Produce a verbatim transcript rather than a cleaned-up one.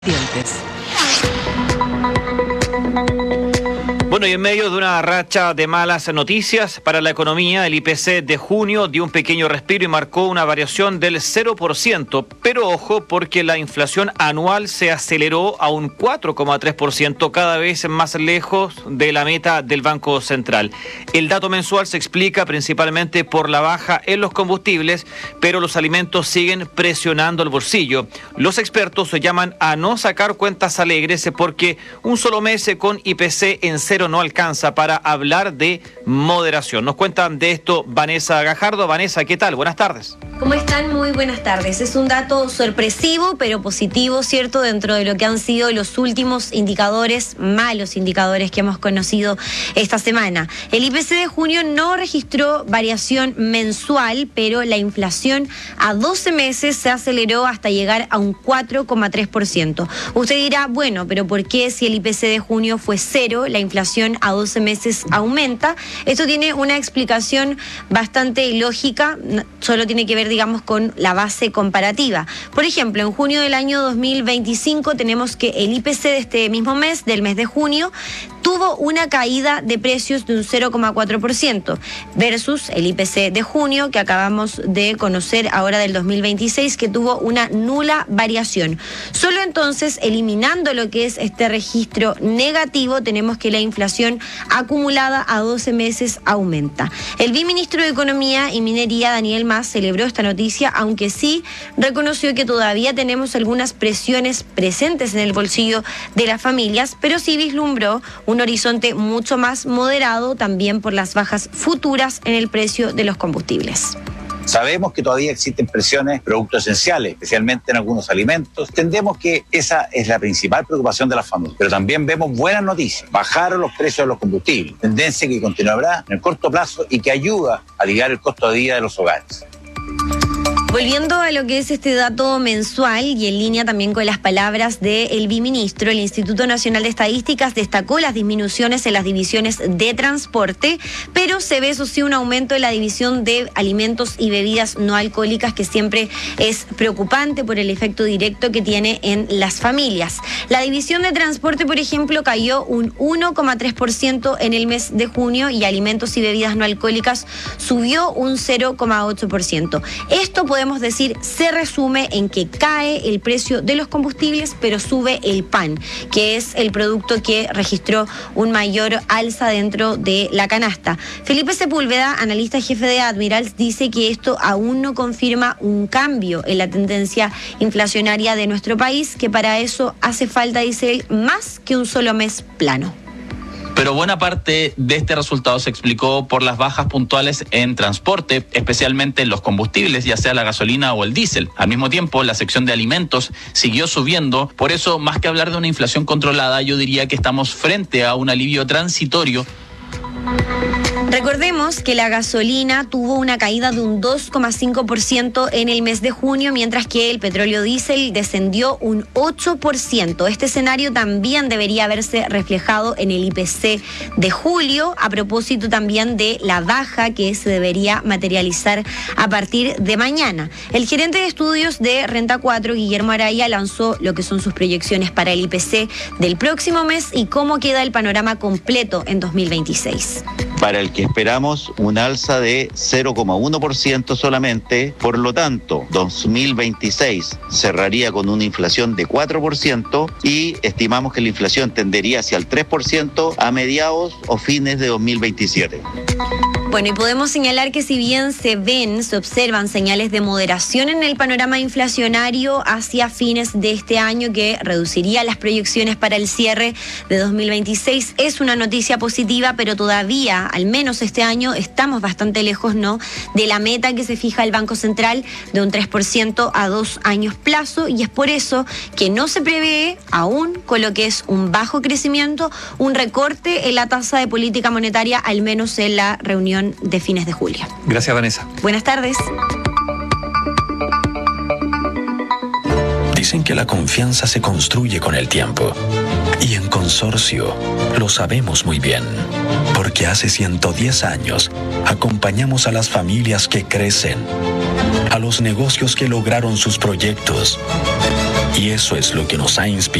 Dientes. Bueno, y en medio de una racha de malas noticias para la economía, el I P C de junio dio un pequeño respiro y marcó una variación del cero por ciento. Pero ojo, porque la inflación anual se aceleró a un cuatro coma tres por ciento, cada vez más lejos de la meta del Banco Central. El dato mensual se explica principalmente por la baja en los combustibles, pero los alimentos siguen presionando el bolsillo. Los expertos se llaman a no sacar cuentas alegres porque un solo mes con I P C en cero no alcanza para hablar de moderación. Nos cuentan de esto Vanessa Gajardo. Vanessa, ¿qué tal? Buenas tardes. ¿Cómo están? Muy buenas tardes. Es un dato sorpresivo, pero positivo, ¿cierto? Dentro de lo que han sido los últimos indicadores, malos indicadores que hemos conocido esta semana. El I P C de junio no registró variación mensual, pero la inflación a doce meses se aceleró hasta llegar a un cuatro coma tres por ciento. Usted dirá, bueno, pero ¿por qué si el I P C de junio fue cero, la inflación a doce meses aumenta? Esto tiene una explicación bastante lógica, solo tiene que ver, digamos, con la base comparativa. Por ejemplo, en junio del año dos mil veinticinco tenemos que el I P C de este mismo mes, del mes de junio, tuvo una caída de precios de un cero coma cuatro por ciento versus el I P C de junio que acabamos de conocer ahora del dos mil veintiséis, que tuvo una nula variación. Solo entonces, eliminando lo que es este registro negativo, tenemos que la inflación acumulada a doce meses aumenta. El viceministro de Economía y Minería, Daniel Mas, celebró esta noticia, aunque sí reconoció que todavía tenemos algunas presiones presentes en el bolsillo de las familias, pero sí vislumbró un horizonte mucho más moderado también por las bajas futuras en el precio de los combustibles. Sabemos que todavía existen presiones en productos esenciales, especialmente en algunos alimentos. Entendemos que esa es la principal preocupación de las familias, pero también vemos buenas noticias. Bajaron los precios de los combustibles, tendencia que continuará en el corto plazo y que ayuda a aliviar el costo de vida de los hogares. Volviendo a lo que es este dato mensual y en línea también con las palabras del viceministro, el Instituto Nacional de Estadísticas destacó las disminuciones en las divisiones de transporte, pero se ve, eso sí, un aumento en la división de alimentos y bebidas no alcohólicas, que siempre es preocupante por el efecto directo que tiene en las familias. La división de transporte, por ejemplo, cayó un uno coma tres por ciento en el mes de junio y alimentos y bebidas no alcohólicas subió un cero coma ocho por ciento. Esto puede podemos decir, se resume en que cae el precio de los combustibles, pero sube el pan, que es el producto que registró un mayor alza dentro de la canasta. Felipe Sepúlveda, analista jefe de Admirals, dice que esto aún no confirma un cambio en la tendencia inflacionaria de nuestro país, que para eso hace falta, dice él, más que un solo mes plano. Pero buena parte de este resultado se explicó por las bajas puntuales en transporte, especialmente en los combustibles, ya sea la gasolina o el diésel. Al mismo tiempo, la sección de alimentos siguió subiendo. Por eso, más que hablar de una inflación controlada, yo diría que estamos frente a un alivio transitorio. Recordemos que la gasolina tuvo una caída de un dos coma cinco por ciento en el mes de junio, mientras que el petróleo diésel descendió un ocho por ciento. Este escenario también debería verse reflejado en el I P C de julio, a propósito también de la baja que se debería materializar a partir de mañana. El gerente de estudios de Renta cuatro, Guillermo Araya, lanzó lo que son sus proyecciones para el I P C del próximo mes y cómo queda el panorama completo en dos mil veintiséis. Para el que esperamos un alza de cero coma uno por ciento solamente, por lo tanto, dos mil veintiséis cerraría con una inflación de cuatro por ciento y estimamos que la inflación tendería hacia el tres por ciento a mediados o fines de dos mil veintisiete. Bueno, y podemos señalar que si bien se ven, se observan señales de moderación en el panorama inflacionario hacia fines de este año, que reduciría las proyecciones para el cierre de dos mil veintiséis, es una noticia positiva, pero todavía, al menos este año, estamos bastante lejos, ¿no?, de la meta que se fija el Banco Central de un tres por ciento a dos años plazo, y es por eso que no se prevé, aún con lo que es un bajo crecimiento, un recorte en la tasa de política monetaria, al menos en la reunión de fines de julio. Gracias, Vanessa. Buenas tardes. Dicen que la confianza se construye con el tiempo. Y en Consorcio lo sabemos muy bien. Porque hace ciento diez años acompañamos a las familias que crecen, a los negocios que lograron sus proyectos Y eso es lo que nos ha inspirado